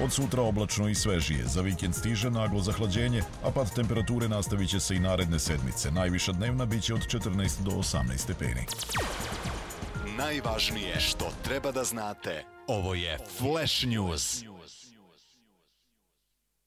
Od sutra oblačno i svežije. Za vikend stiže naglo zahlađenje, a pad temperature nastavit će se i naredne sedmice. Najviša dnevna biće od 14 do 18 stepeni. Najvažnije što treba da znate, ovo je Flash News.